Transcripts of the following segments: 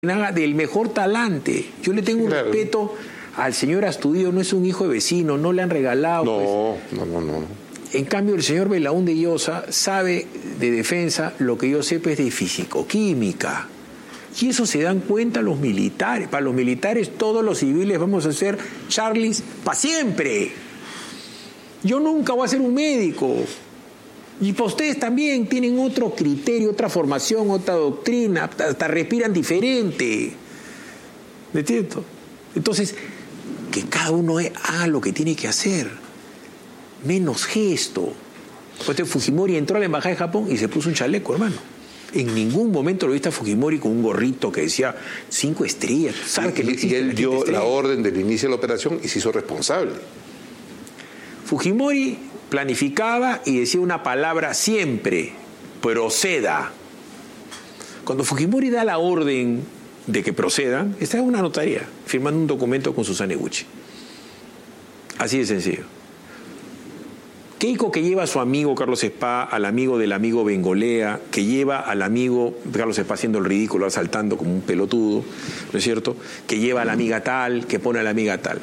del mejor talante. Yo le tengo un respeto al señor Astudillo, no es un hijo de vecino, no le han regalado. No. En cambio, el señor Belaúnde Llosa sabe de defensa lo que yo sé, pues, de fisicoquímica. Y eso se dan cuenta los militares. Para los militares, todos los civiles vamos a ser Charlies para siempre. Yo nunca voy a ser un médico. Y para ustedes también tienen otro criterio, otra formación, otra doctrina, hasta respiran diferente. ¿Me entiendes? Entonces, que cada uno haga lo que tiene que hacer. Menos gesto. Entonces Fujimori entró a la embajada de Japón y se puso un chaleco, hermano. En ningún momento lo viste a Fujimori con un gorrito que decía 5 estrellas. ¿Sabes que y él dio la orden del inicio de la operación y se hizo responsable. Fujimori planificaba y decía una palabra siempre: proceda. Cuando Fujimori da la orden de que procedan, está en una notaría, firmando un documento con Susana Eguchi. Así de sencillo. Keiko, que lleva a su amigo Carlos Spa, al amigo del amigo Bengolea, que lleva al amigo Carlos Spa haciendo el ridículo, saltando como un pelotudo, ¿no es cierto? Que lleva a la amiga tal, que pone a la amiga tal.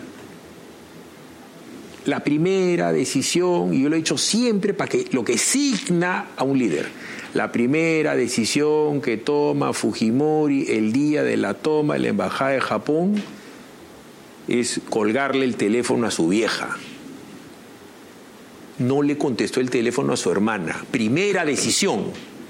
La primera decisión, y yo lo he dicho siempre, para que lo que signa a un líder, la primera decisión que toma Fujimori el día de la toma de la embajada de Japón es colgarle el teléfono a su vieja. No le contestó el teléfono a su hermana. Primera decisión.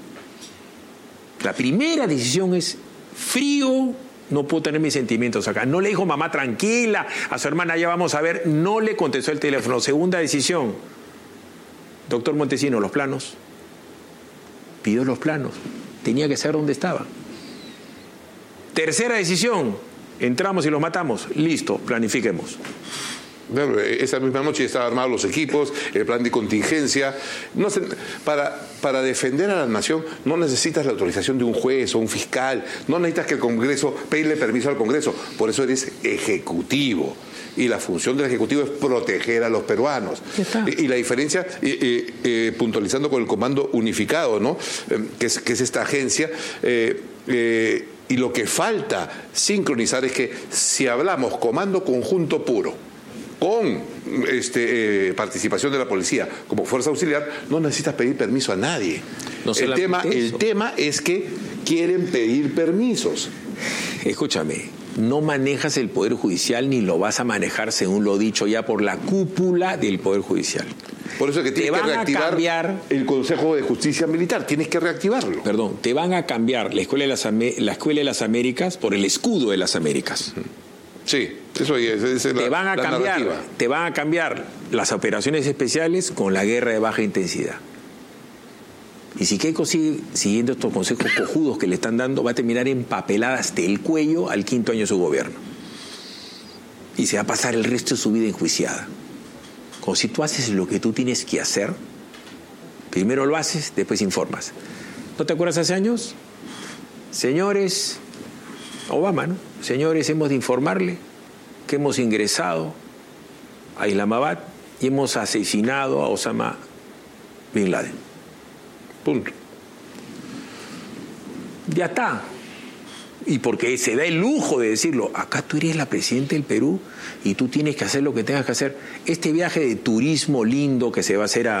La primera decisión es frío, no puedo tener mis sentimientos acá. No le dijo mamá tranquila, a su hermana ya vamos a ver, no le contestó el teléfono. Segunda decisión, doctor Montesino, los planos. Pidió los planos, tenía que saber dónde estaba. Tercera decisión, entramos y los matamos, listo, planifiquemos. Bueno, esa misma noche estaban armados los equipos, el plan de contingencia. No se, para defender a la nación no necesitas la autorización de un juez o un fiscal, no necesitas que el Congreso, pedirle permiso al Congreso, por eso eres ejecutivo. Y la función del Ejecutivo es proteger a los peruanos. Y la diferencia, puntualizando con el Comando Unificado, ¿no? que es esta agencia, y lo que falta sincronizar es que si hablamos Comando Conjunto Puro, con participación de la policía como fuerza auxiliar, no necesitas pedir permiso a nadie. No, el tema es que quieren pedir permisos. Escúchame, no manejas el Poder Judicial ni lo vas a manejar según lo dicho ya por la cúpula del Poder Judicial. Por eso es que tienes que reactivar el Consejo de Justicia Militar, tienes que reactivarlo. Perdón, te van a cambiar la Escuela de las Américas por el Escudo de las Américas. Sí, eso es te van a cambiar las operaciones especiales con la guerra de baja intensidad. Y si Keiko sigue siguiendo estos consejos cojudos que le están dando, va a terminar empapelada hasta el cuello al 5º año de su gobierno. Y se va a pasar el resto de su vida enjuiciada. Como si tú haces lo que tú tienes que hacer, primero lo haces, después informas. ¿No te acuerdas hace años? Señores, Obama, ¿no? Señores, hemos de informarle que hemos ingresado a Islamabad y hemos asesinado a Osama Bin Laden. Punto. Ya está. Y porque se da el lujo de decirlo, acá tú eres la presidenta del Perú y tú tienes que hacer lo que tengas que hacer. Este viaje de turismo lindo que se va a hacer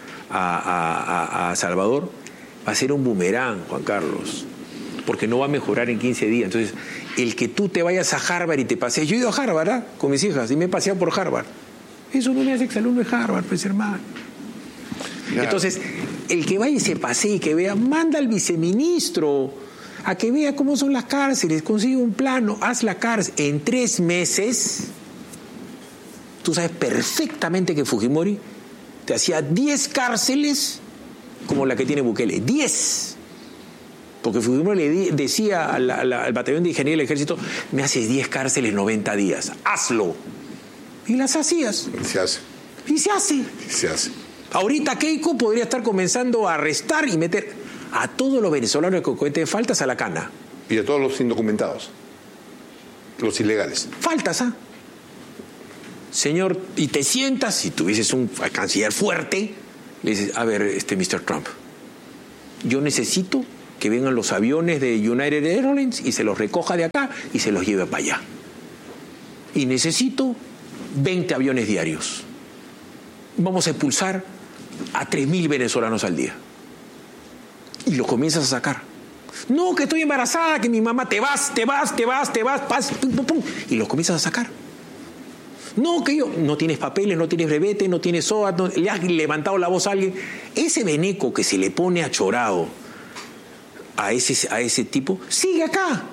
a Salvador va a ser un boomerang, Juan Carlos, porque no va a mejorar en 15 días. Entonces, el que tú te vayas a Harvard y te pasees, yo he ido a Harvard, ¿eh? Con mis hijas y me he paseado por Harvard. Eso no me hace exalumno de Harvard, pues, hermano. Claro. Entonces, el que vaya y se pasee y que vea, manda al viceministro a que vea cómo son las cárceles, consigue un plano, haz la cárcel. En 3 meses, tú sabes perfectamente que Fujimori te hacía 10 cárceles como la que tiene Bukele. 10. Porque Fujimori le decía al batallón de ingeniería del ejército, me haces 10 cárceles 90 días, hazlo. Y las hacías. Se hace. Y se hace. Se hace. Ahorita Keiko podría estar comenzando a arrestar y meter a todos los venezolanos que cometen faltas a la cana. Y a todos los indocumentados, los ilegales. Faltas, ¿ah? Señor, y te sientas, si tuvieses un canciller fuerte, le dices, a ver, Mr. Trump, yo necesito que vengan los aviones de United Airlines y se los recoja de acá y se los lleve para allá. Y necesito 20 aviones diarios. Vamos a expulsar a 3.000 venezolanos al día. Y los comienzas a sacar. No, que estoy embarazada, que mi mamá, te vas, pum, pum, pum. Y los comienzas a sacar. No, que yo, no tienes papeles, no tienes brevete, no tienes SOA, no, le has levantado la voz a alguien. Ese veneco que se le pone achorado a ese tipo, sigue acá.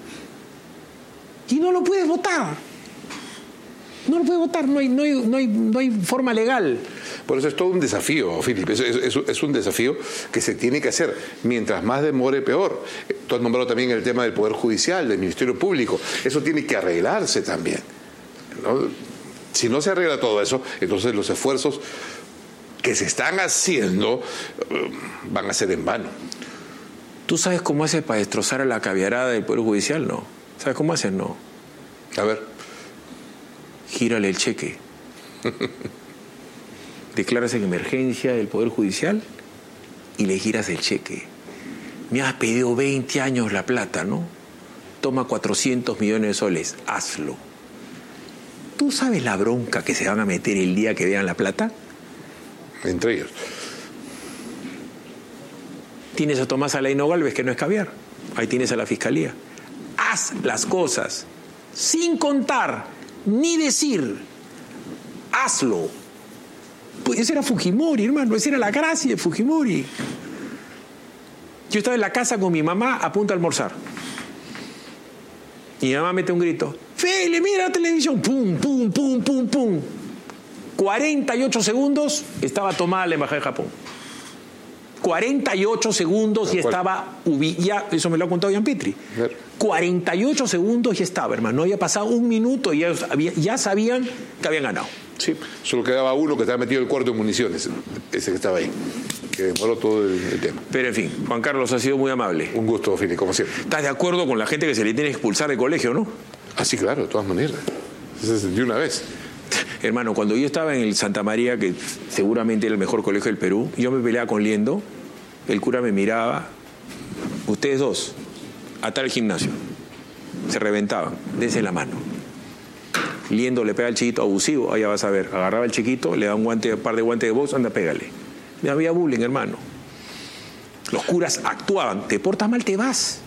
Y no lo puedes votar. No lo puedes votar, no hay forma legal. Por eso es todo un desafío, Filipe. Es un desafío que se tiene que hacer. Mientras más demore, peor. Tú has nombrado también el tema del Poder Judicial, del Ministerio Público. Eso tiene que arreglarse también, ¿no? Si no se arregla todo eso, entonces los esfuerzos que se están haciendo van a ser en vano. ¿Tú sabes cómo haces para destrozar a la caviarada del Poder Judicial? No. ¿Sabes cómo haces? No. A ver. Gírale el cheque. Declaras en emergencia del Poder Judicial y le giras el cheque. Me has pedido 20 años la plata, ¿no? Toma 400 millones de soles. Hazlo. ¿Tú sabes la bronca que se van a meter el día que vean la plata? Entre ellos. Tienes a Tomás Alaino Gálvez, que no es caviar. Ahí tienes a la Fiscalía. Haz las cosas sin contar ni decir. Hazlo. Pues ese era Fujimori, hermano. Esa era la gracia de Fujimori. Yo estaba en la casa con mi mamá a punto de almorzar. Y mi mamá mete un grito. Feli, mira la televisión. Pum, pum, pum, pum, pum. 48 segundos estaba tomada la embajada de Japón. 48 segundos y estaba ya, eso me lo ha contado Ian Petri. 48 segundos y estaba, hermano. No había pasado un minuto y ya sabían que habían ganado. Sí, solo quedaba uno que estaba metido en el cuarto de municiones, ese que estaba ahí, que demoró todo el tema. Pero en fin, Juan Carlos ha sido muy amable. Un gusto, Fili, como siempre. ¿Estás de acuerdo con la gente que se le tiene que expulsar del colegio, no? Ah, sí, claro, de todas maneras. De una vez. Hermano, cuando yo estaba en el Santa María, que seguramente era el mejor colegio del Perú, yo me peleaba con Liendo, el cura me miraba, ustedes dos, a tal gimnasio, se reventaban, dense la mano. Liendo le pega al chiquito abusivo, allá vas a ver, agarraba al chiquito, le da un par de guantes de box, anda, pégale. Me había bullying, hermano. Los curas actuaban, te portas mal, te vas.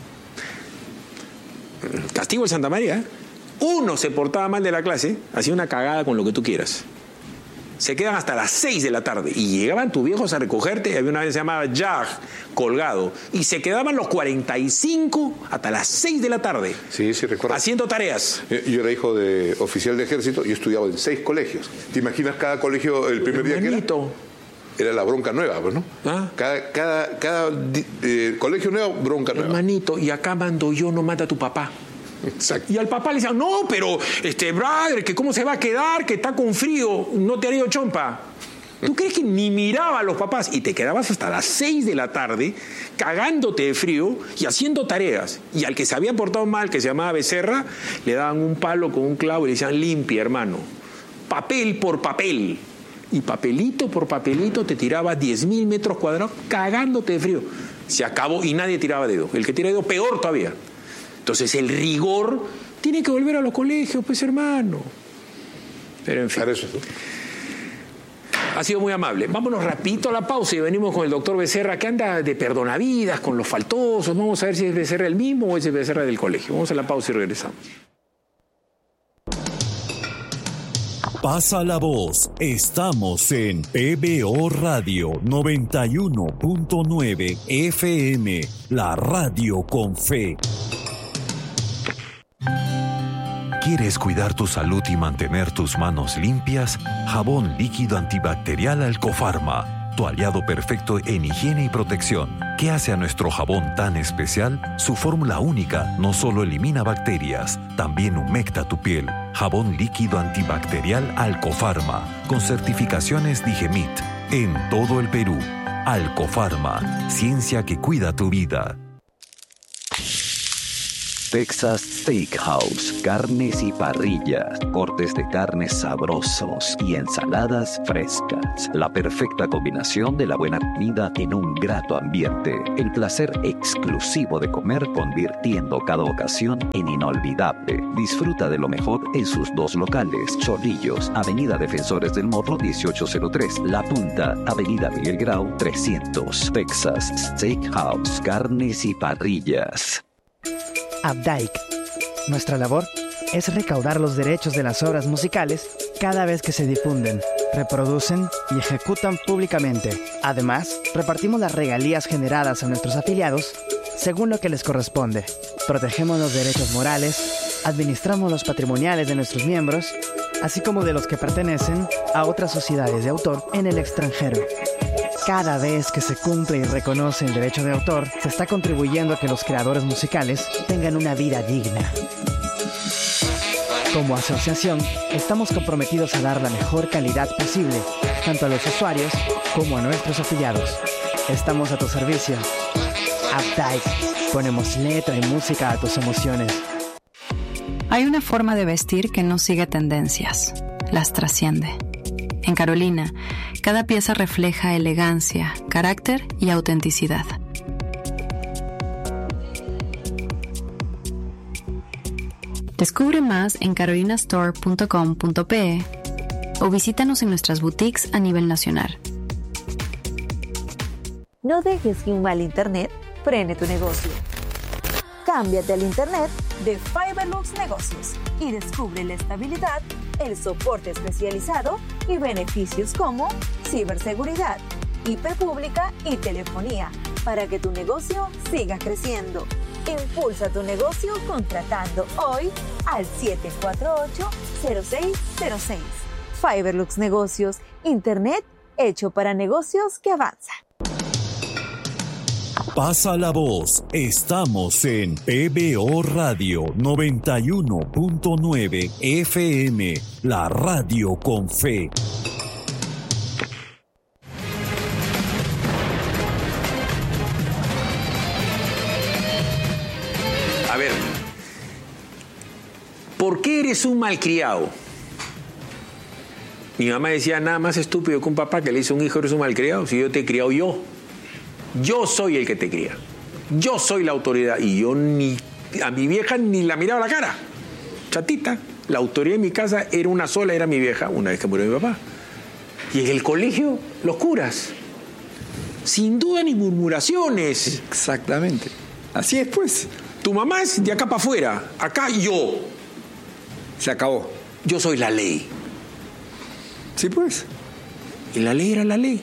Castigo de Santa María, ¿eh? Uno se portaba mal de la clase, hacía una cagada con lo que tú quieras. Se quedan hasta las 6 de la tarde y llegaban tus viejos a recogerte, había una vez que se llamaba Jag, colgado, y se quedaban los 45 hasta las 6 de la tarde. Sí, sí, recuerdo. Haciendo tareas. Yo era hijo de oficial de ejército y estudiaba en 6 colegios. ¿Te imaginas cada colegio el primer día que era? Era la bronca nueva, pues, ¿no? ¿Ah? Cada colegio nuevo, bronca nueva. Hermanito, y acá mando yo, no manda a tu papá. Exacto. Y al papá le decían, no, pero brother, que cómo se va a quedar, que está con frío, no te haría chompa. ¿Tú crees que ni miraba a los papás? Y te quedabas hasta las 6 de la tarde cagándote de frío y haciendo tareas. Y al que se había portado mal, que se llamaba Becerra, le daban un palo con un clavo y le decían, limpia, hermano. Papel por papel. Y papelito por papelito te tiraba 10.000 metros cuadrados cagándote de frío. Se acabó y nadie tiraba dedo. El que tira dedo, peor todavía. Entonces el rigor tiene que volver a los colegios, pues, hermano. Pero en fin. Para eso. Ha sido muy amable. Vámonos rapidito a la pausa y venimos con el doctor Becerra, que anda de perdonavidas con los faltosos. Vamos a ver si es Becerra el mismo o es el Becerra del colegio. Vamos a la pausa y regresamos. Pasa la voz. Estamos en PBO Radio 91.9 FM, la radio con fe. ¿Quieres cuidar tu salud y mantener tus manos limpias? Jabón líquido antibacterial Alcofarma, tu aliado perfecto en higiene y protección. ¿Qué hace a nuestro jabón tan especial? Su fórmula única no solo elimina bacterias, también humecta tu piel. Jabón líquido antibacterial Alcofarma, con certificaciones Digemit, en todo el Perú. Alcofarma, ciencia que cuida tu vida. Texas Steakhouse, carnes y parrillas, cortes de carnes sabrosos y ensaladas frescas. La perfecta combinación de la buena comida en un grato ambiente. El placer exclusivo de comer, convirtiendo cada ocasión en inolvidable. Disfruta de lo mejor en sus 2 locales: Chorrillos, Avenida Defensores del Morro 1803, La Punta, Avenida Miguel Grau 300. Texas Steakhouse, carnes y parrillas. Updike. Nuestra labor es recaudar los derechos de las obras musicales cada vez que se difunden, reproducen y ejecutan públicamente. Además, repartimos las regalías generadas a nuestros afiliados según lo que les corresponde. Protegemos los derechos morales, administramos los patrimoniales de nuestros miembros, así como de los que pertenecen a otras sociedades de autor en el extranjero. Cada vez que se cumple y reconoce el derecho de autor, se está contribuyendo a que los creadores musicales tengan una vida digna. Como asociación, estamos comprometidos a dar la mejor calidad posible, tanto a los usuarios como a nuestros afiliados. Estamos a tu servicio. Updike. Ponemos letra y música a tus emociones. Hay una forma de vestir que no sigue tendencias, las trasciende. En Carolina, cada pieza refleja elegancia, carácter y autenticidad. Descubre más en carolinastore.com.pe o visítanos en nuestras boutiques a nivel nacional. No dejes que un mal internet frene tu negocio. Cámbiate al internet de Fiberlux Negocios y descubre la estabilidad, el soporte especializado y beneficios como ciberseguridad, IP pública y telefonía para que tu negocio siga creciendo. Impulsa tu negocio contratando hoy al 748-0606. Fiberlux Negocios, internet hecho para negocios que avanzan. Pasa la voz. Estamos en PBO Radio 91.9 FM, la radio con fe. A ver, ¿por qué eres un malcriado? Mi mamá decía, nada más estúpido que un papá que le dice a un hijo, eres un malcriado, si yo te he criado yo. Yo soy el que te cría. Yo soy la autoridad. Y yo ni a mi vieja ni la miraba a la cara. Chatita. La autoridad en mi casa era una sola, era mi vieja, una vez que murió mi papá. Y en el colegio, los curas. Sin duda ni murmuraciones. Exactamente. Así es, pues. Tu mamá es de acá para afuera. Acá yo. Se acabó. Yo soy la ley. Sí, pues. Y la ley era la ley.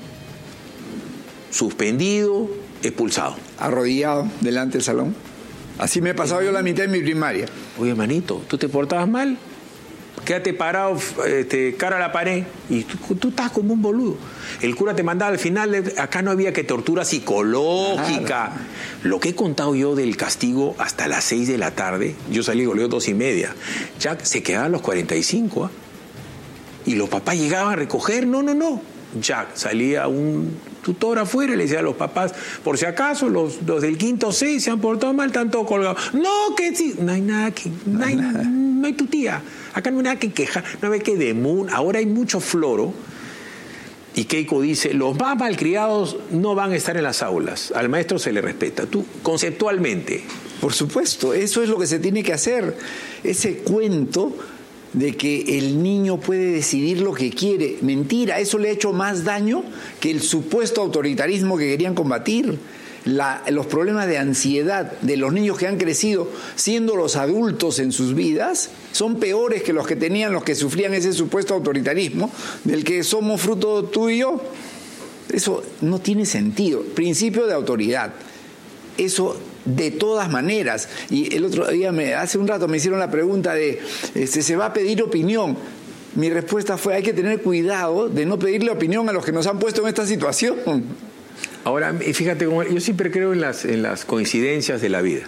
Suspendido, expulsado. Arrodillado delante del salón. Así me he pasado yo la mitad de mi primaria. Oye, manito, ¿tú te portabas mal? Quédate parado, cara a la pared. Y tú estás como un boludo. El cura te mandaba al final, acá no había que tortura psicológica. Claro. Lo que he contado yo del castigo hasta las 6 de la tarde, yo salí goleo 2:30. Ya se quedaban los 45, ¿eh? Y los papás llegaban a recoger, no. Ya salía un tutor afuera y le decía a los papás, por si acaso los del quinto 6 se han portado mal, están todos colgados. No, que sí, no hay nada que, no hay tu tía, acá no hay nada que quejar, no hay que demun, ahora hay mucho floro. Y Keiko dice, los más malcriados no van a estar en las aulas, al maestro se le respeta. Tú, conceptualmente. Por supuesto, eso es lo que se tiene que hacer, ese cuento de que el niño puede decidir lo que quiere. Mentira, eso le ha hecho más daño que el supuesto autoritarismo que querían combatir. Los problemas de ansiedad de los niños que han crecido siendo los adultos en sus vidas son peores que los que tenían los que sufrían ese supuesto autoritarismo del que somos fruto tú y yo. Eso no tiene sentido. Principio de autoridad. Eso de todas maneras. Y el otro día, hace un rato me hicieron la pregunta de ¿se va a pedir opinión? Mi respuesta fue, hay que tener cuidado de no pedirle opinión a los que nos han puesto en esta situación. Ahora, fíjate, yo siempre creo en las coincidencias de la vida.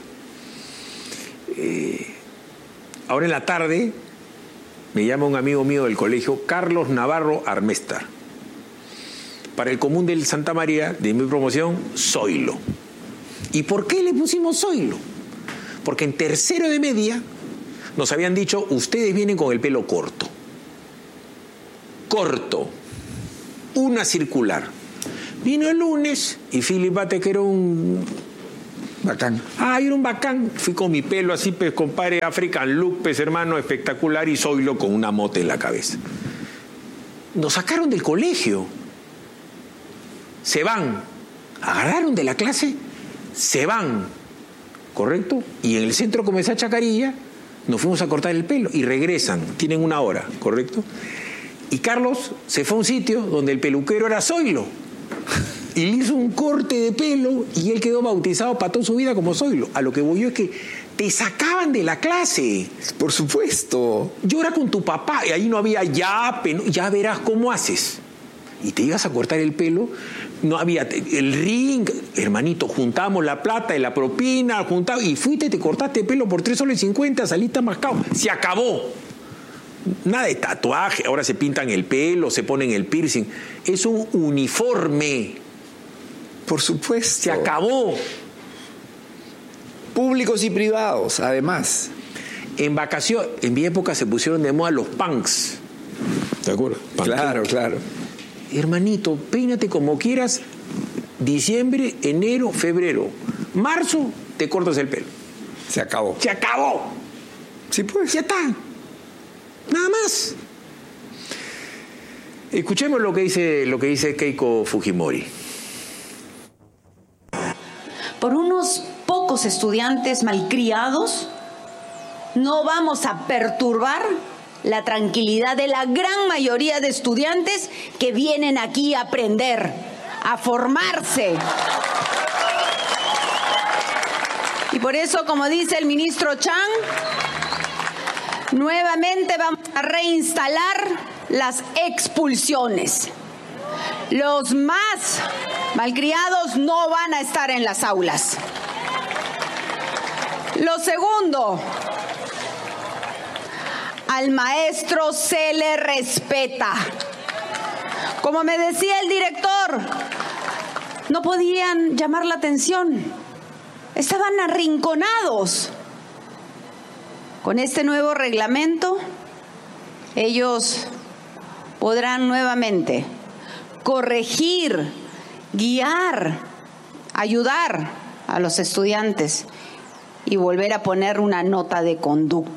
Ahora en la tarde me llama un amigo mío del colegio, Carlos Navarro Armestar. Para el común del Santa María, de mi promoción, Zoilo. ¿Y por qué le pusimos Zoilo? Porque en tercero de media nos habían dicho, ustedes vienen con el pelo corto. Corto. Una circular. Vino el lunes y Philip Bate, que era un... Bacán. Era un bacán. Fui con mi pelo así, pues, compadre, African look, pues, hermano, espectacular, y Zoilo con una mota en la cabeza. Nos sacaron del colegio. Se van. Agarraron de la clase, se van. ¿Correcto? Y en el centro comercial Chacarilla nos fuimos a cortar el pelo y regresan. Tienen 1 hora, ¿correcto? Y Carlos se fue a un sitio donde el peluquero era Zoilo. Y le hizo un corte de pelo y él quedó bautizado para toda su vida como Zoilo. A lo que voy yo es que te sacaban de la clase. Por supuesto. Llora con tu papá y ahí no había ya verás cómo haces. Y te ibas a cortar el pelo, no había el ring, hermanito, juntamos la plata y la propina, y fuiste, te cortaste el pelo por 3.50 soles, saliste mascado. Se acabó. Nada de tatuaje, ahora se pintan el pelo, se ponen el piercing. Es un uniforme. Por supuesto. Se acabó. Públicos y privados, además. En vacaciones, en mi época se pusieron de moda los punks. ¿De acuerdo? Claro, claro. Hermanito, peínate como quieras. Diciembre, enero, febrero. Marzo, te cortas el pelo. Se acabó. Se acabó. Sí, pues. Ya está. Nada más. Escuchemos lo que dice Keiko Fujimori. Por unos pocos estudiantes malcriados, no vamos a perturbar la tranquilidad de la gran mayoría de estudiantes que vienen aquí a aprender, a formarse. Y por eso, como dice el ministro Chang, nuevamente vamos a reinstalar las expulsiones. Los más malcriados no van a estar en las aulas. Lo segundo, al maestro se le respeta. Como me decía el director, no podían llamar la atención. Estaban arrinconados. Con este nuevo reglamento, ellos podrán nuevamente corregir, guiar, ayudar a los estudiantes y volver a poner una nota de conducta.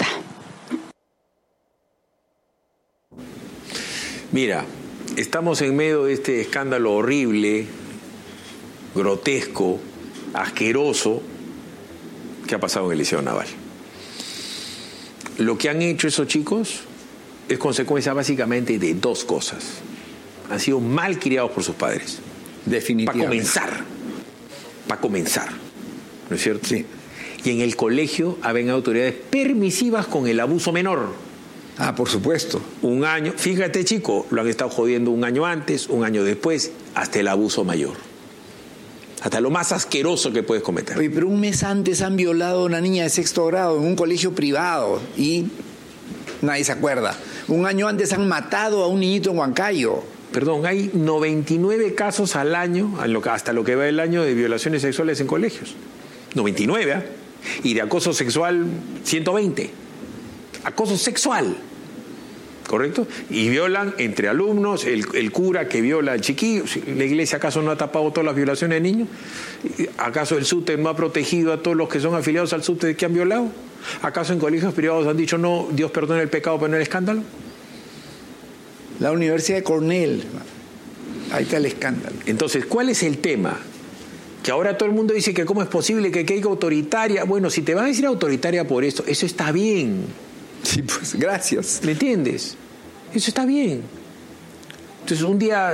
Mira, estamos en medio de este escándalo horrible, grotesco, asqueroso que ha pasado en el Liceo Naval. Lo que han hecho esos chicos es consecuencia básicamente de 2 cosas. Han sido mal criados por sus padres. Definitivamente. Para comenzar. ¿No es cierto? Sí. Y en el colegio habían autoridades permisivas con el abuso menor. Ah, por supuesto. 1 año, fíjate chico, lo han estado jodiendo 1 año antes, 1 año después, hasta el abuso mayor. Hasta lo más asqueroso que puedes cometer. Oye, pero 1 mes antes han violado a una niña de 6º grado en un colegio privado y nadie se acuerda. 1 año antes han matado a un niñito en Huancayo. Perdón, hay 99 casos al año, hasta lo que va el año, de violaciones sexuales en colegios. 99, ¿eh? Y de acoso sexual, 120. Acoso sexual. ¿Correcto? Y violan entre alumnos, el cura que viola al chiquillo. ¿La iglesia acaso no ha tapado todas las violaciones de niños? ¿Acaso el SUTE no ha protegido a todos los que son afiliados al SUTE que han violado? ¿Acaso en colegios privados han dicho no, Dios perdona el pecado pero no el escándalo? La Universidad de Cornell, ahí está el escándalo. Entonces, ¿cuál es el tema? Que ahora todo el mundo dice que cómo es posible que caiga autoritaria. Bueno, si te vas a decir autoritaria por esto, eso está bien. Sí, pues gracias. ¿Me entiendes? Eso está bien. Entonces un día,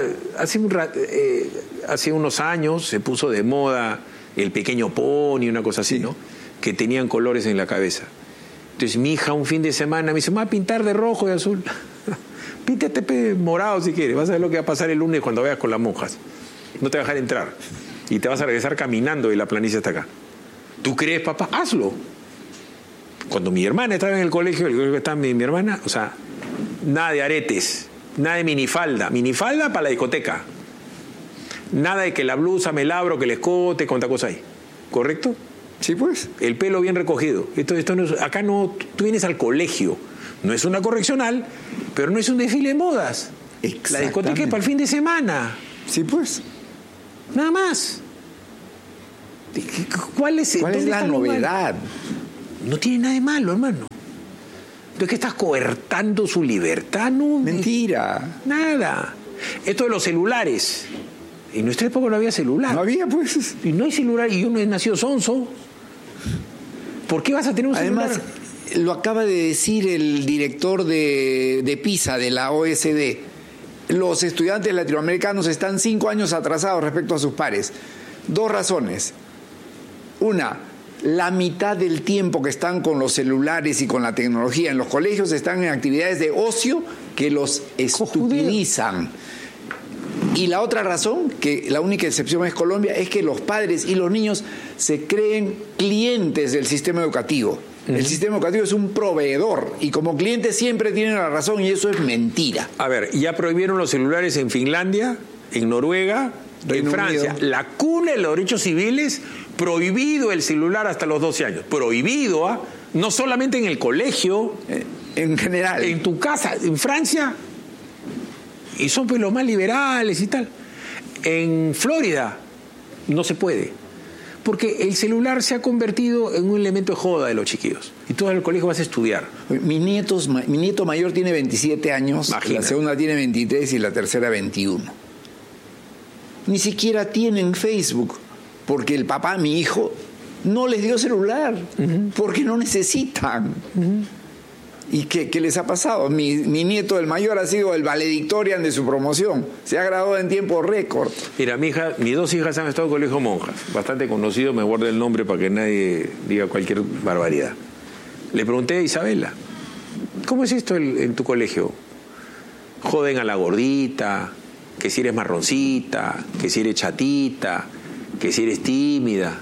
hace unos años, se puso de moda el pequeño pony, una cosa así, ¿no? Que tenían colores en la cabeza. Entonces mi hija un fin de semana me dice, me va a pintar de rojo y azul. Píntate morado si quieres. Vas a ver lo que va a pasar el lunes cuando vayas con las monjas. No te va a dejar entrar. Y te vas a regresar caminando de la planicie hasta acá. ¿Tú crees, papá? Hazlo. Cuando mi hermana estaba en el colegio que estaba mi hermana, o sea, nada de aretes, nada de minifalda para la discoteca, nada de que la blusa me labro, que el escote, cuánta cosa hay, ¿correcto? Sí, pues. El pelo bien recogido. Esto no es, acá no, tú vienes al colegio. No es una correccional, pero no es un desfile de modas. La discoteca es para el fin de semana. Sí, pues. Nada más. ¿Cuál es la novedad? No tiene nada de malo, hermano. Entonces, ¿qué estás coartando su libertad? No, mentira. Nada. Esto de los celulares. En nuestra época no había celular. No había, pues. Y no hay celular y uno es nacido sonso. ¿Por qué vas a tener un celular? Además, lo acaba de decir el director de PISA, de la OSD. Los estudiantes latinoamericanos están 5 años atrasados respecto a sus pares. 2 razones. Una, la mitad del tiempo que están con los celulares y con la tecnología en los colegios están en actividades de ocio que los estupidizan. Y la otra razón, que la única excepción es Colombia, es que los padres y los niños se creen clientes del sistema educativo. El sistema educativo es un proveedor y como clientes siempre tienen la razón y eso es mentira. A ver, ya prohibieron los celulares en Finlandia, en Noruega, en Francia. La cuna de los derechos civiles, prohibido el celular hasta los 12 años. Prohibido, ¿ah? No solamente en el colegio. En general. En tu casa. En Francia, y son pues los más liberales y tal. En Florida no se puede. Porque el celular se ha convertido en un elemento de joda de los chiquillos. Y tú en el colegio vas a estudiar. Mi nieto mayor tiene 27 años, la segunda tiene 23 y la tercera 21. Ni siquiera tienen Facebook, porque el papá, mi hijo, no les dio celular, porque no necesitan. ¿Y qué les ha pasado? Mi nieto, el mayor, ha sido el valedictorian de su promoción. Se ha graduado en tiempo récord. Mira, mis 2 hijas han estado en colegio monjas. Bastante conocido, me guardo el nombre para que nadie diga cualquier barbaridad. Le pregunté a Isabela, ¿cómo es esto en tu colegio? Joden a la gordita, que si eres marroncita, que si eres chatita, que si eres tímida.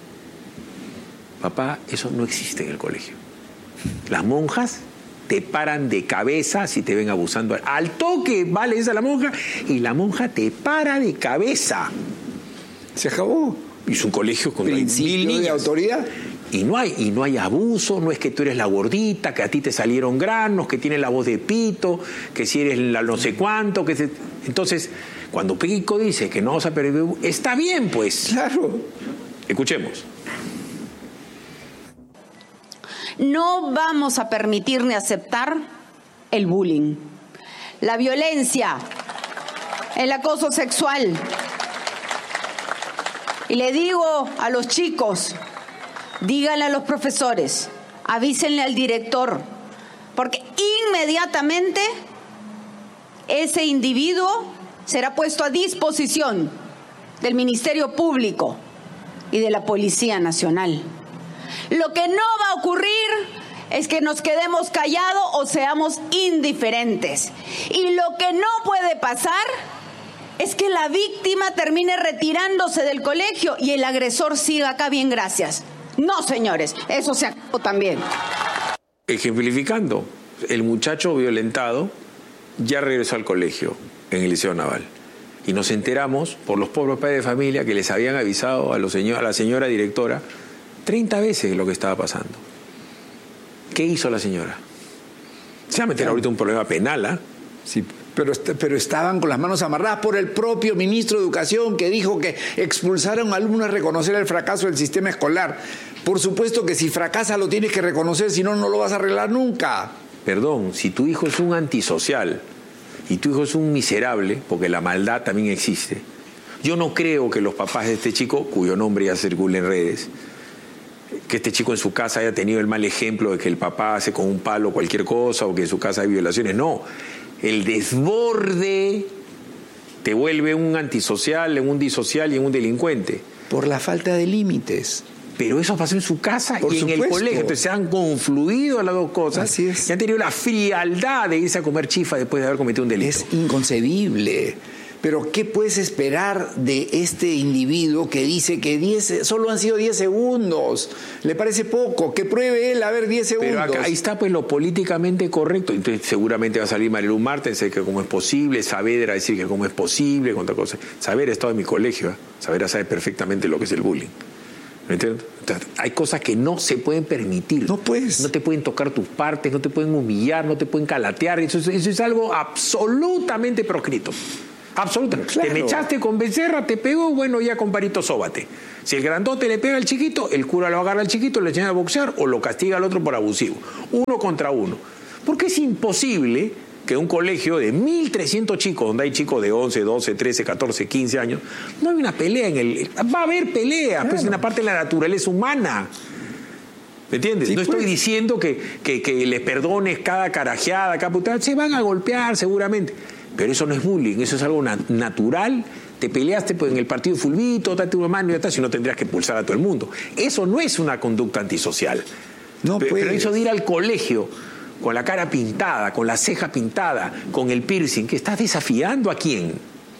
Papá, eso no existe en el colegio. Las monjas te paran de cabeza si te ven abusando. Al toque, vale, esa la monja, y la monja te para de cabeza. Se acabó. Y es un colegio con 1000 niños de autoridad. Y no hay abuso, no es que tú eres la gordita, que a ti te salieron granos, que tienes la voz de pito, que si eres la no sé cuánto, Entonces, cuando Pico dice que no vamos a perder, está bien, pues. Claro. Escuchemos. No vamos a permitir ni aceptar el bullying, la violencia, el acoso sexual. Y le digo a los chicos, díganle a los profesores, avísenle al director, porque inmediatamente ese individuo será puesto a disposición del Ministerio Público y de la Policía Nacional. Lo que no va a ocurrir es que nos quedemos callados o seamos indiferentes. Y lo que no puede pasar es que la víctima termine retirándose del colegio y el agresor siga acá bien, gracias. No, señores, eso se acabó también. Ejemplificando, el muchacho violentado ya regresó al colegio en el Liceo Naval. Y nos enteramos por los pobres padres de familia que les habían avisado a la señora directora 30 veces lo que estaba pasando. ¿Qué hizo la señora? Se va a meter ahorita un problema penal, ¿ah? Sí, pero estaban con las manos amarradas por el propio ministro de Educación, que dijo que expulsar a un alumno es reconocer el fracaso del sistema escolar. Por supuesto que si fracasa lo tienes que reconocer, si no, no lo vas a arreglar nunca. Perdón, si tu hijo es un antisocial y tu hijo es un miserable, porque la maldad también existe, yo no creo que los papás de este chico, cuyo nombre ya circula en redes, que este chico en su casa haya tenido el mal ejemplo de que el papá hace con un palo cualquier cosa o que en su casa hay violaciones. No, el desborde te vuelve un antisocial, en un disocial y en un delincuente. Por la falta de límites. Pero eso pasó en su casa y en el colegio. Entonces se han confluido las dos cosas. Así es. Y han tenido la frialdad de irse a comer chifa después de haber cometido un delito. Es inconcebible. Pero ¿qué puedes esperar de este individuo que dice que solo han sido 10 segundos? ¿Le parece poco? Que pruebe él a ver 10 segundos. Pero acá, ahí está pues lo políticamente correcto. Entonces seguramente va a salir Marilu Martens, decir que cómo es posible, Saavedra decir que cómo es posible, contra cosas. Saavedra ha estado en mi colegio, Saavedra sabe perfectamente lo que es el bullying. ¿Me entiendes? Hay cosas que no se pueden permitir. No puedes. No te pueden tocar tus partes, no te pueden humillar, no te pueden calatear. Eso es algo absolutamente proscrito. Absolutamente. Claro. Te me echaste con Becerra, te pegó, bueno, ya comparito, sóbate. Si el grandote le pega al chiquito, el cura lo agarra al chiquito, le enseña a boxear o lo castiga al otro por abusivo. 1 contra 1. Porque es imposible que un colegio de 1.300 chicos, donde hay chicos de 11, 12, 13, 14, 15 años, no hay una pelea Va a haber peleas, claro. Pues es una parte de la naturaleza humana. ¿Me entiendes? Sí, no estoy diciendo que les perdones cada carajeada, cada putada. Se van a golpear seguramente. Pero eso no es bullying, eso es algo natural. Te peleaste pues, en el partido de fulbito, date una mano y ya está, si no tendrías que expulsar a todo el mundo. Eso no es una conducta antisocial. No, pero eso de ir al colegio con la cara pintada, con la ceja pintada, con el piercing, ¿que estás desafiando a quién?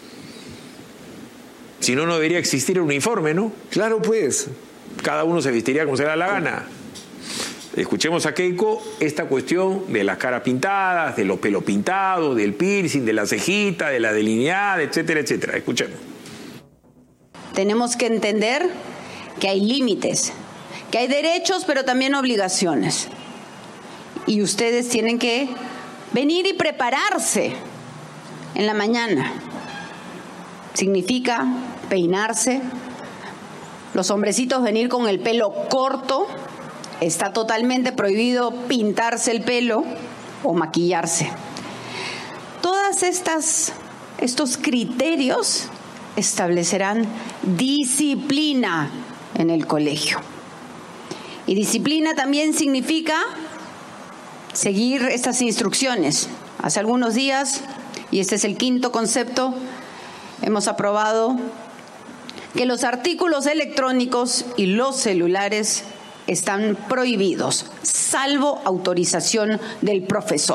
Si no, no debería existir el uniforme, ¿no? Claro, pues. Cada uno se vestiría como se le da la gana. Escuchemos a Keiko esta cuestión de las caras pintadas, de los pelos pintados, del piercing, de la cejita, de la delineada, etcétera, etcétera. Escuchemos. Tenemos que entender que hay límites, que hay derechos, pero también obligaciones. Y ustedes tienen que venir y prepararse en la mañana. Significa peinarse, los hombrecitos venir con el pelo corto. Está totalmente prohibido pintarse el pelo o maquillarse. Todas estos criterios establecerán disciplina en el colegio. Y disciplina también significa seguir estas instrucciones. Hace algunos días, y este es el 5º concepto, hemos aprobado que los artículos electrónicos y los celulares están prohibidos, salvo autorización del profesor.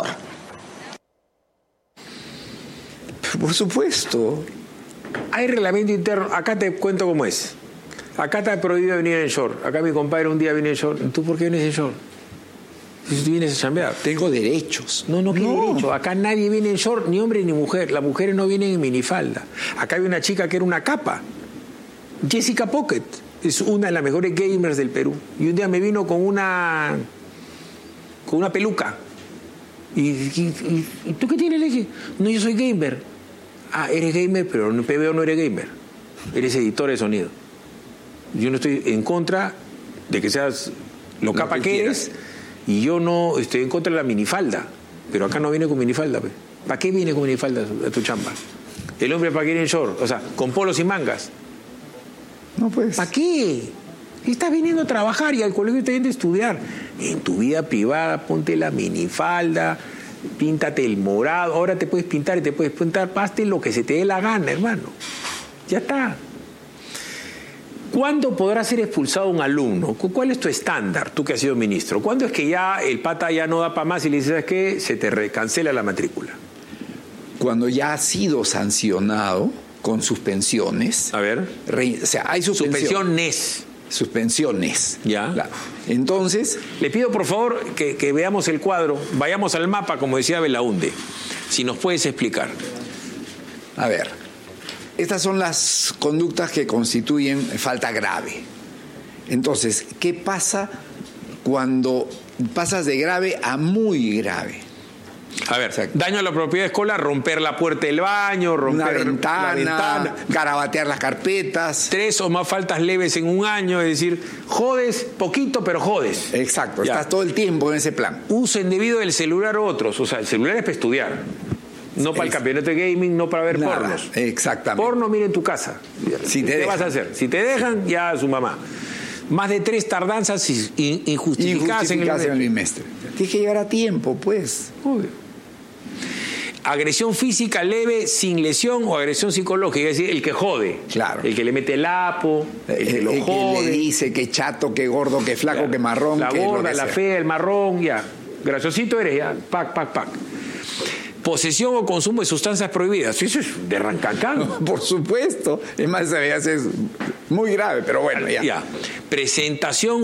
Por supuesto. Hay reglamento interno. Acá te cuento cómo es. Acá está prohibido venir en short. Acá mi compadre un día viene en short. ¿Tú por qué vienes en short? Si tú vienes a chambear. Tengo derechos. No, ¿qué derecho? Acá nadie viene en short, ni hombre ni mujer. Las mujeres no vienen en minifalda. Acá hay una chica que era una capa. Jessica Pocket. Es una de las mejores gamers del Perú. Y un día me vino con una peluca. ¿Y tú qué tienes? Le dije, no, yo soy gamer. Ah, eres gamer, pero en PBO no eres gamer. Eres editor de sonido. Yo no estoy en contra de que seas lo capa que eres. Y yo no estoy en contra de la minifalda. Pero acá no viene con minifalda. Pues. ¿Para qué viene con minifalda a tu chamba? El hombre para qué viene en short. O sea, con polos y mangas. No, pues. ¿Para qué? Estás viniendo a trabajar y al colegio te vienen a estudiar. En tu vida privada ponte la minifalda, píntate el morado. Ahora te puedes pintar y te puedes pintar, paste lo que se te dé la gana, hermano. Ya está. ¿Cuándo podrá ser expulsado un alumno? ¿Cuál es tu estándar, tú que has sido ministro? ¿Cuándo es que ya el pata ya no da para más y le dices, ¿sabes qué? Se te cancela la matrícula. Cuando ya ha sido sancionado con suspensiones. A ver. O sea, hay suspensiones. Suspensiones. Ya. Claro. Entonces. Le pido por favor que veamos el cuadro, vayamos al mapa, como decía Belaunde. Si nos puedes explicar. A ver. Estas son las conductas que constituyen falta grave. Entonces, ¿qué pasa cuando pasas de grave a muy grave? A ver, daño a la propiedad escolar, romper la puerta del baño, romper la ventana, garabatear las carpetas. 3 o más faltas leves en un año, es decir, jodes poquito, pero jodes. Exacto, ya. Estás todo el tiempo en ese plan. Uso indebido del celular o otros, o sea, el celular es para estudiar. No para el campeonato de gaming, no para ver pornos. Exactamente. Porno, mira en tu casa. ¿Qué vas a hacer? Si te dejan, ya a su mamá. Más de 3 tardanzas injustificadas en el bimestre. Tienes que llegar a tiempo, pues. Obvio. Agresión física leve sin lesión o agresión psicológica, es decir, el que jode. Claro. El que le mete el apo, el que lo jode. Que le dice que chato, que gordo, que flaco, claro. Que marrón. La que gorda, la fea, el marrón, ya. Graciosito eres, ya. Pac. Posesión o consumo de sustancias prohibidas. Eso es de rancacán. Por supuesto. Es más, es muy grave, pero bueno, ya. Presentación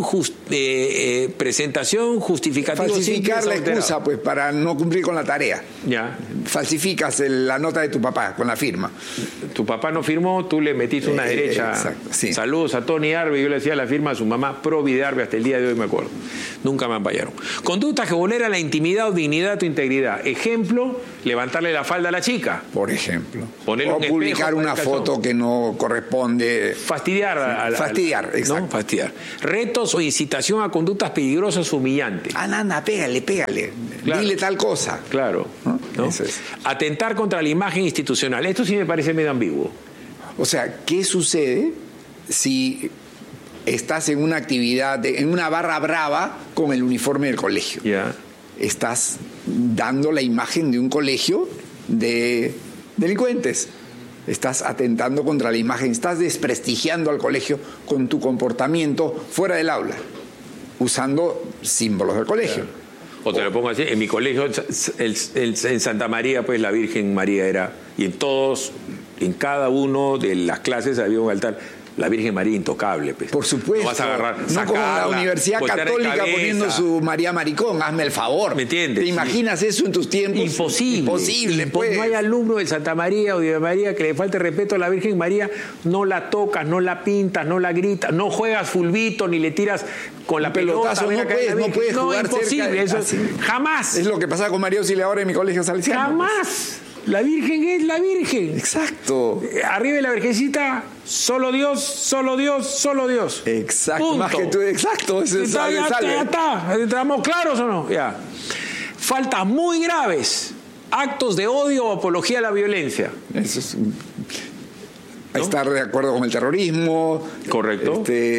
justificativa. Falsificar la excusa, pues, para no cumplir con la tarea. Ya. Falsificas la nota de tu papá con la firma. Tu papá no firmó, tú le metiste una derecha. Exacto, sí. Saludos a Tony Arbe, yo le hacía la firma a su mamá, Provi de Arbe, hasta el día de hoy me acuerdo. Nunca me fallaron. Conductas que vulneran la intimidad o dignidad o integridad. Ejemplo, levantarle la falda a la chica. Por ejemplo. Ponerle o un publicar espejo, una foto que no corresponde. Fastidiar. Fastidiar, exacto. ¿no? Fastidiar. Retos o incitación a conductas peligrosas o humillantes. Nana, pégale. Claro. Dile tal cosa. Claro. ¿no? Eso es. Atentar contra la imagen institucional. Esto sí me parece medio ambiguo. O sea, ¿qué sucede si estás en una actividad, en una barra brava con el uniforme del colegio? Ya. Estás dando la imagen de un colegio de delincuentes. Estás atentando contra la imagen, estás desprestigiando al colegio con tu comportamiento fuera del aula, usando símbolos del colegio. Claro. O te lo pongo así, en mi colegio, en Santa María, pues la Virgen María era, y en cada uno de las clases había un altar. La Virgen María intocable, pues. Por supuesto. No vas a agarrar, no sacarla, como la Universidad Católica poniendo su María Maricón, hazme el favor. ¿Me entiendes? ¿Te imaginas eso en tus tiempos? Imposible, pues. No hay alumno de Santa María o de María que le falte respeto a la Virgen María, no la tocas, no la pintas, no la gritas, no juegas fulbito ni le tiras con la pelotazo, pelota. no puedes jugar imposible, cerca, eso así. Jamás. Es lo que pasaba con María Auxiliadora en mi colegio salesiano. Jamás. La Virgen es la Virgen. Exacto. Arriba de la Virgencita, solo Dios, solo Dios, solo Dios. Exacto. Punto. Más que tú, exacto. Ya está. ¿Estamos claros o no? Ya. Faltas muy graves. Actos de odio o apología a la violencia. Eso es. ¿No? Estar de acuerdo con el terrorismo. Correcto.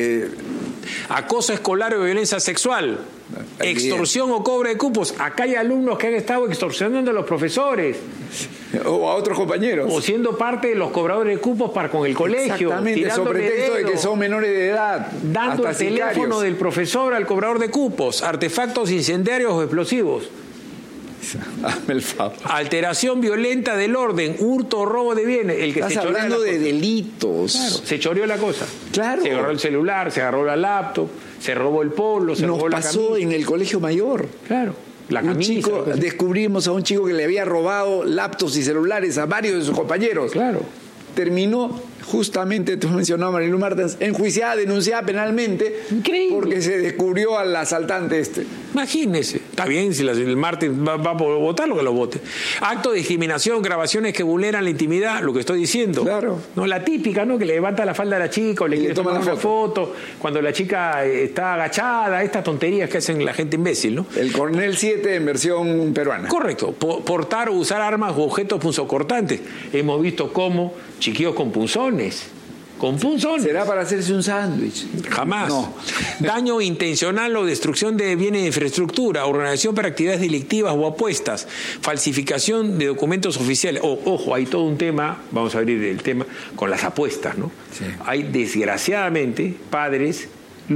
Acoso escolar o violencia sexual. Extorsión o cobro de cupos. Acá hay alumnos que han estado extorsionando a los profesores. O a otros compañeros. O siendo parte de los cobradores de cupos para con el colegio. Exactamente, sobre pretexto de que son menores de edad. Dando el teléfono del profesor al cobrador de cupos. Artefactos incendiarios o explosivos. Hazme el favor. Alteración violenta del orden, hurto o robo de bienes. El que estás hablando de delitos. Claro, se choreó la cosa. Claro. Se agarró el celular, se agarró la laptop, se robó el polo, se robó la camisa. Nos pasó en el colegio mayor. Claro. La camisa. Descubrimos a un chico que le había robado laptops y celulares a varios de sus compañeros. Claro. Terminó, justamente, tú mencionabas a Marilu Martens, enjuiciada, denunciada penalmente. Increíble. Porque se descubrió al asaltante este. Imagínese. Está bien, si el Martens va a votar, lo que lo vote. Acto de discriminación, grabaciones que vulneran la intimidad, lo que estoy diciendo. Claro. No, la típica, ¿no? Que le levanta la falda a la chica o le quiere tomar una foto. Cuando la chica está agachada, estas tonterías que hacen la gente imbécil, ¿no? El Cornell 7 en versión peruana. Correcto. Portar o usar armas u objetos punzocortantes. Hemos visto cómo chiquillos con punzones. Con punzones. ¿Será para hacerse un sándwich? Jamás. No. Daño intencional o destrucción de bienes de infraestructura, organización para actividades delictivas o apuestas, falsificación de documentos oficiales. Ojo, hay todo un tema, vamos a abrir el tema, con las apuestas, ¿no? Sí. Hay, desgraciadamente, padres,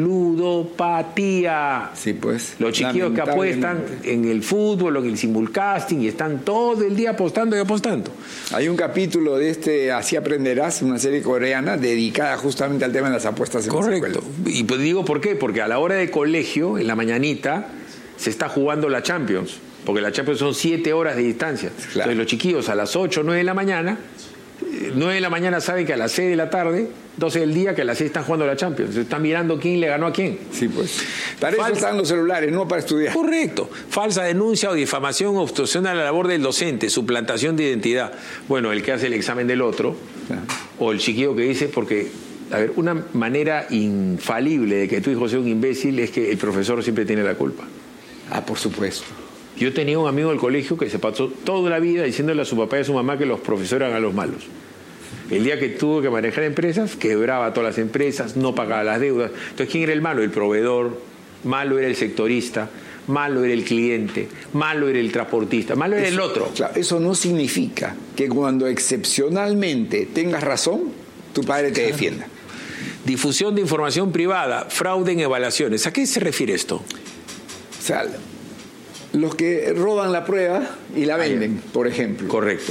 ludopatía. Sí, pues. Los chiquillos que apuestan en el fútbol o en el simulcasting y están todo el día apostando y apostando. Hay un capítulo de Así Aprenderás, una serie coreana dedicada justamente al tema de las apuestas en Correcto. las escuelas. Y pues digo por qué, porque a la hora de colegio, en la mañanita, se está jugando la Champions, porque la Champions son 7 horas de distancia. Claro. Entonces los chiquillos a las 8 o 9 de la mañana, 9 de la mañana saben que a las 6 de la tarde, 12 del día, que a las 6 están jugando la Champions. Están mirando quién le ganó a quién. Sí, pues. Para eso están los celulares, no para estudiar. Correcto. Falsa denuncia o difamación o obstrucción a la labor del docente, suplantación de identidad. Bueno, el que hace el examen del otro, o el chiquillo que dice, porque, a ver, una manera infalible de que tu hijo sea un imbécil es que el profesor siempre tiene la culpa. Ah, por supuesto. Yo tenía un amigo del colegio que se pasó toda la vida diciéndole a su papá y a su mamá que los profesores eran los malos. El día que tuvo que manejar empresas, quebraba todas las empresas, no pagaba las deudas. Entonces, ¿quién era el malo? El proveedor, malo era el sectorista, malo era el cliente, malo era el transportista, malo era el otro. Claro, eso no significa que cuando excepcionalmente tengas razón, tu padre te defienda. Difusión de información privada, fraude en evaluaciones. ¿A qué se refiere esto? O sea, los que roban la prueba y la venden, por ejemplo. Correcto.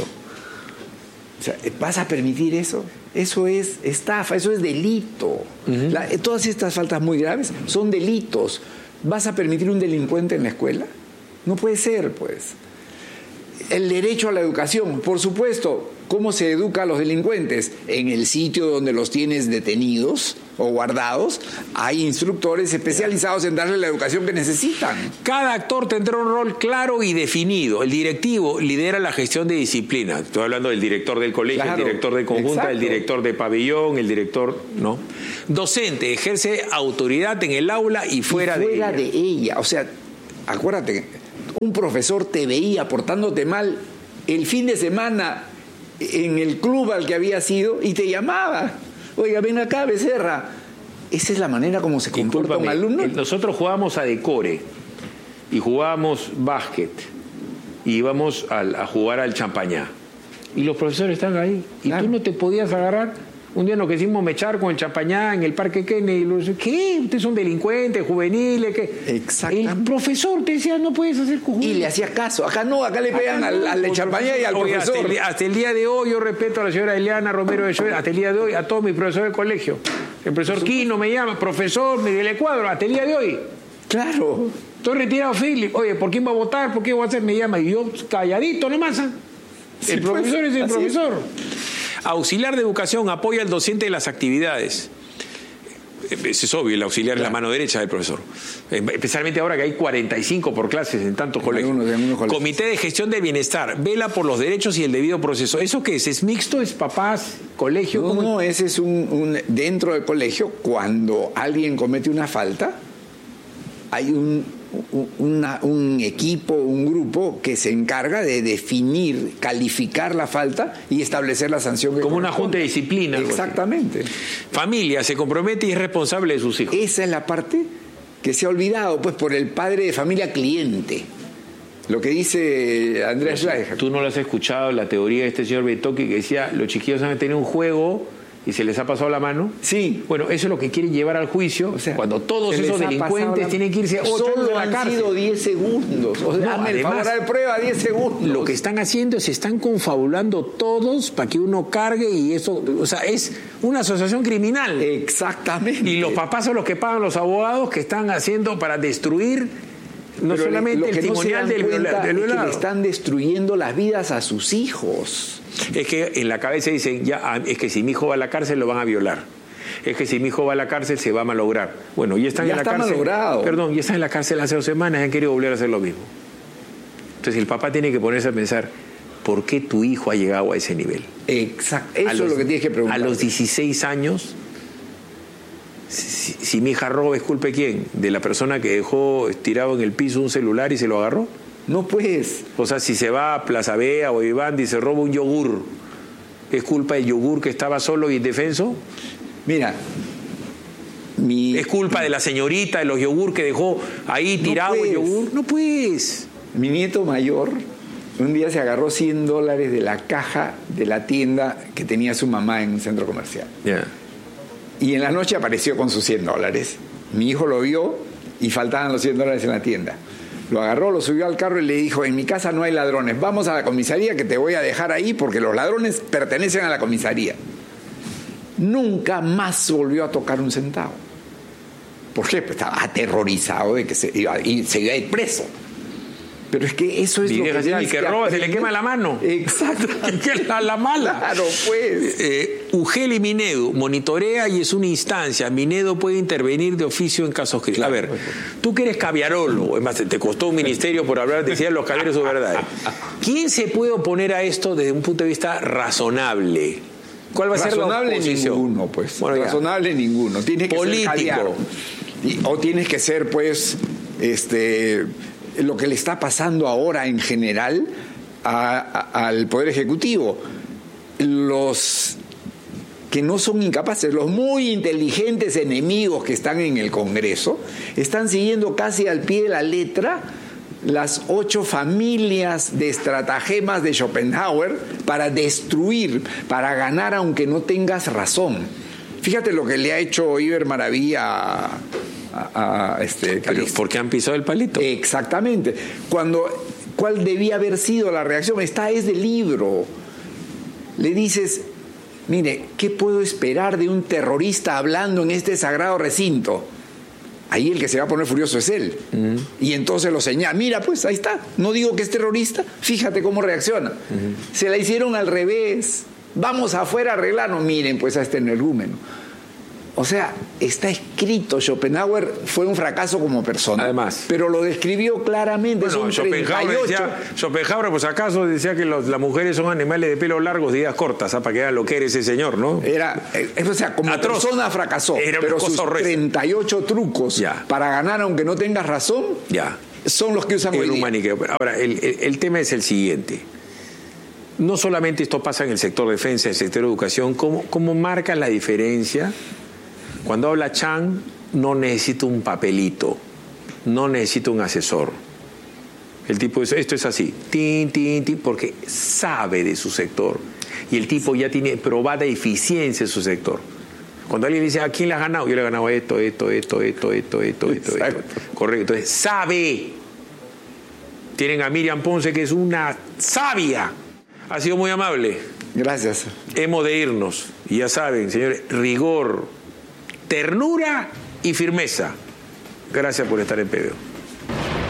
O sea, ¿vas a permitir eso? Eso es estafa, eso es delito. Todas estas faltas muy graves son delitos. ¿Vas a permitir un delincuente en la escuela? No puede ser, pues. El derecho a la educación, por supuesto, ¿Cómo se educa a los delincuentes? En el sitio donde los tienes detenidos o guardados, hay instructores especializados en darle la educación que necesitan. Cada actor tendrá un rol claro y definido. El directivo lidera la gestión de disciplina. Estoy hablando del director del colegio, claro, el director de conjunta, exacto, el director de pabellón, el director, ¿no? Docente, ejerce autoridad en el aula y fuera de ella. O sea, acuérdate, un profesor te veía portándote mal el fin de semana en el club al que había sido y te llamaba. Oiga, ven acá, Becerra. Esa es la manera como se comporta un alumno. Nosotros jugábamos a decore y jugábamos básquet y íbamos a jugar al champañá. Y los profesores están ahí. Y claro, tú no te podías agarrar. Un día nos quisimos mechar con el champañá en el Parque Kennedy. ¿Qué? Ustedes son delincuentes, juveniles. ¿Qué? Exactamente. El profesor te decía, no puedes hacer cujún. Y le hacías caso. Acá no, acá le pegan al de champañá y al profesor. Hasta el día de hoy yo respeto a la señora Eliana Romero de Joel, hasta el día de hoy a todos mis profesores del colegio. El profesor Quino me llama, profesor Miguel Ecuadro, hasta el día de hoy. Claro. Estoy retirado, Philip. Oye, ¿por quién va a votar? ¿Por qué voy a hacer? Me llama. Y yo calladito nomás. Sí, el profesor es el profesor. Auxiliar de educación apoya al docente en las actividades. Eso es obvio, el auxiliar es la mano derecha del profesor. Especialmente ahora que hay 45 por clases en tantos colegios. Comité de gestión del bienestar, vela por los derechos y el debido proceso. ¿Eso qué es? ¿Es mixto? ¿Es papás, colegio? No, ese es un dentro del colegio, cuando alguien comete una falta, hay un equipo, un grupo que se encarga de definir, calificar la falta y establecer la sanción que como corresponde. Una junta de disciplina. Exactamente. Familia se compromete y es responsable de sus hijos. Esa es la parte que se ha olvidado, pues, por el padre de familia cliente. Lo que dice Andrés Schleicher. ¿Tú no lo has escuchado, la teoría de este señor Betoki que decía, los chiquillos han tenido un juego y se les ha pasado la mano? Sí. Bueno, eso es lo que quieren llevar al juicio, o sea, cuando todos esos delincuentes tienen que irse 8 años de la cárcel. Solo han sido 10 segundos. O sea, no, además, el prueba 10 segundos. Lo que están haciendo es se están confabulando todos para que uno cargue y eso, o sea, es una asociación criminal. Exactamente. Y los papás son los que pagan los abogados que están haciendo para destruir no pero solamente el timonial del violado. Que le están destruyendo las vidas a sus hijos. Es que en la cabeza dicen, ya, es que si mi hijo va a la cárcel lo van a violar. Es que si mi hijo va a la cárcel se va a malograr. Bueno, ya están en la cárcel. Malogrado. Perdón, ya están en la cárcel hace 2 semanas y han querido volver a hacer lo mismo. Entonces el papá tiene que ponerse a pensar, ¿por qué tu hijo ha llegado a ese nivel? Exacto. Eso es lo que tienes que preguntar. A los 16 años, si mi hija roba, ¿es culpa de quién? ¿De la persona que dejó tirado en el piso un celular y se lo agarró? No, pues. O sea, si se va a Plaza Vea o Vivendi y se roba un yogur, ¿es culpa del yogur que estaba solo y indefenso? Mira, ¿es culpa de la señorita de los yogur que dejó ahí tirado el yogur? No, pues. Mi nieto mayor un día se agarró $100 de la caja de la tienda que tenía su mamá en un centro comercial. Y en la noche apareció con sus $100. Mi hijo lo vio y faltaban los $100 en la tienda. Lo agarró, lo subió al carro y le dijo, en mi casa no hay ladrones, vamos a la comisaría que te voy a dejar ahí porque los ladrones pertenecen a la comisaría. Nunca más volvió a tocar un centavo. ¿Por qué? Pues estaba aterrorizado de que se iba a ir preso. Pero es que eso es lo que tienes el que roba se le quema la mano. Exacto. la mala. Claro, pues. UGEL y Minedu monitorea y es una instancia. Minedu puede intervenir de oficio en casos críticos. Claro, a ver, tú que eres caviarólogo, es más, te costó un ministerio por hablar, decían los caviares su verdad. ¿Quién se puede oponer a esto desde un punto de vista razonable? ¿Cuál va a ser la oposición? Ninguno, pues. Bueno, razonable ninguno. Tienes que político. Ser caviar. O tienes que ser, pues, lo que le está pasando ahora en general al Poder Ejecutivo. Los que no son incapaces, los muy inteligentes enemigos que están en el Congreso, están siguiendo casi al pie de la letra las 8 familias de estratagemas de Schopenhauer para destruir, para ganar aunque no tengas razón. Fíjate lo que le ha hecho Iber Maravilla a porque han pisado el palito. Exactamente. ¿Cuál debía haber sido la reacción? Esta es del libro. Le dices, mire, ¿qué puedo esperar de un terrorista hablando en este sagrado recinto? Ahí el que se va a poner furioso es él. Y entonces lo señala. Mira, pues ahí está. No digo que es terrorista. Fíjate cómo reacciona. Se la hicieron al revés. Vamos afuera a arreglarnos. Miren, pues a este energúmeno. O sea, está escrito. Schopenhauer fue un fracaso como persona. Además. Pero lo describió claramente. Bueno, son 38. Schopenhauer, pues acaso decía que las mujeres son animales de pelo largos y ideas cortas, para que era lo que era ese señor, ¿no? O sea, como atroz. Persona fracasó. Era pero sus horrenda. 38 trucos para ganar, aunque no tengas razón, son los que usan hoy día. Maniqueo. Ahora, el tema es el siguiente. No solamente esto pasa en el sector defensa, en el sector educación, ¿cómo marca la diferencia? Cuando habla Chan, no necesita un papelito, no necesita un asesor. El tipo dice, esto es así, tin, tin, tin, porque sabe de su sector. Y el tipo ya tiene probada eficiencia en su sector. Cuando alguien le dice, ¿a quién le has ganado? Yo le he ganado esto. Correcto. Entonces, sabe. Tienen a Miriam Ponce, que es una sabia. Ha sido muy amable. Gracias. Hemos de irnos. Y ya saben, señores, rigor, ternura y firmeza. Gracias por estar en PBO.